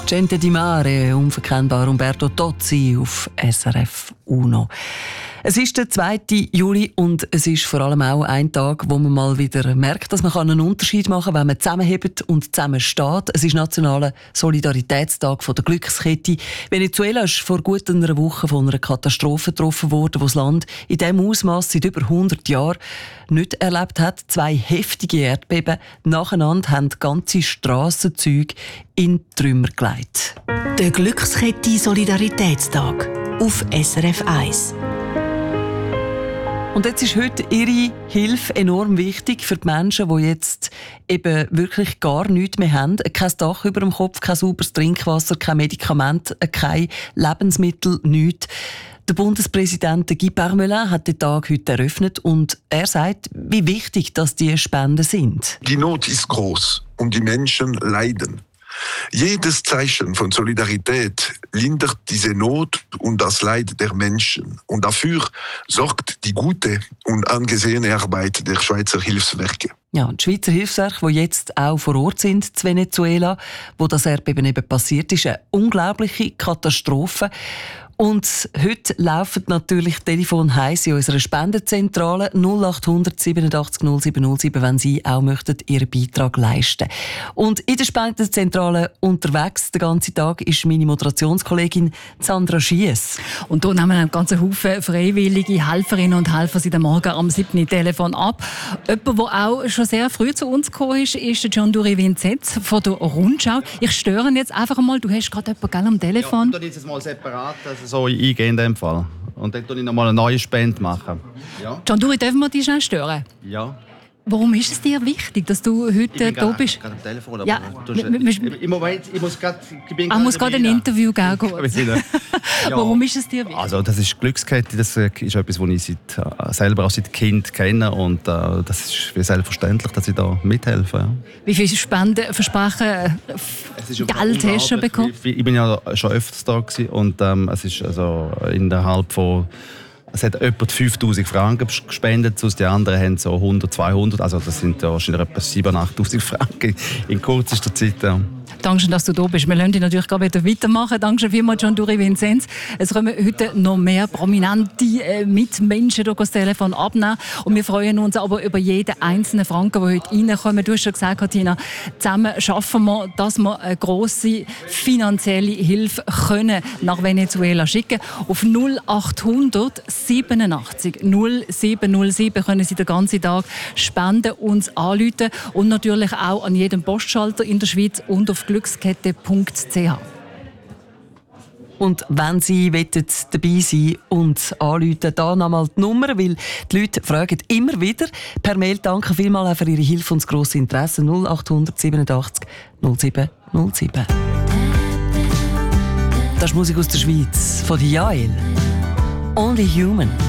Gente di Mare, unverkennbar Umberto Tozzi auf SRF Uno. Es ist der 2. Juli und es ist vor allem auch ein Tag, wo man mal wieder merkt, dass man einen Unterschied machen kann, wenn man zusammenhebt und zusammen steht. Es ist Nationaler Solidaritätstag von der Glückskette. Venezuela ist vor gut einer Woche von einer Katastrophe getroffen worden, die das Land in diesem Ausmaß seit über 100 Jahren nicht erlebt hat. 2 heftige Erdbeben nacheinander haben ganze Strassenzüge in Trümmer gelegt. Der Glückskette Solidaritätstag auf SRF 1. Und jetzt ist heute Ihre Hilfe enorm wichtig für die Menschen, die jetzt eben wirklich gar nichts mehr haben. Kein Dach über dem Kopf, kein sauberes Trinkwasser, kein Medikament, kein Lebensmittel, nichts. Der Bundespräsident Guy Parmelin hat den Tag heute eröffnet und er sagt, wie wichtig dass die Spenden sind. Die Not ist groß und die Menschen leiden. Jedes Zeichen von Solidarität lindert diese Not und das Leid der Menschen. Und dafür sorgt die gute und angesehene Arbeit der Schweizer Hilfswerke. Ja, und die Schweizer Hilfswerke, die jetzt auch vor Ort sind in Venezuela, wo das Erdbeben eben passiert ist, eine unglaubliche Katastrophe. Und heute laufen natürlich Telefon heiß in unserer Spendenzentrale 0800 87 0707, wenn Sie auch möchten Ihren Beitrag leisten. Und in der Spendenzentrale unterwegs den ganzen Tag ist meine Moderationskollegin Sandra Schiess. Und hier nehmen einen ganzen Haufen freiwillige Helferinnen und Helfer seit dem Morgen am 7. Telefon ab. Jemand, der auch schon sehr früh zu uns gekommen ist der Giandury Vincenz von der Rundschau. Ich störe ihn jetzt einfach mal. Du hast gerade jemanden am Telefon. Ja, ich jetzt mal separat, so eingehen in dem Fall. Und dann mache ich nochmal eine neue Spende machen. Ja. Giandury, dürfen wir dich schnell stören? Ja. Warum ist es dir wichtig, dass du heute da bist? Ich bin gerade am Telefon. Ja, im Moment, ich muss gerade... Er muss gerade ein Interview geben. Ja. Warum ist es dir wichtig? Also das ist Glückskette, das ist etwas, was ich selber auch seit Kind kenne und das ist wie selbstverständlich, dass ich da mithelfe. Ja. Wie viele Spendenversprechen Geld hast du bekommen? Ich bin ja schon öfters da gewesen und es ist also innerhalb von... Es hat etwa 5'000 Franken gespendet, die anderen haben so 100, 200. Also das sind ja wahrscheinlich etwa 7'000, 8'000 Franken in kürzester Zeit. Ja. Danke, dass du da bist. Wir lassen dich natürlich gerade wieder weitermachen. Danke vielmals, Giandury Vincenz. Es kommen heute noch mehr prominente Mitmenschen durch das Telefon abnehmen. Und wir freuen uns aber über jeden einzelnen Franken, der heute reinkommt. Du hast schon gesagt, Katina, zusammen schaffen wir, dass wir eine grosse finanzielle Hilfe können nach Venezuela schicken. Auf 0800 87 0707 können Sie den ganzen Tag spenden, uns anrufen und natürlich auch an jedem Postschalter in der Schweiz und auf glückskette.ch. Und wenn Sie dabei sein und anrufen, da nochmal die Nummer, weil die Leute fragen immer wieder per Mail. Danke vielmals auch für Ihre Hilfe und das grosse Interesse. 0800 87 0707. Das ist Musik aus der Schweiz von Jael. Only Human.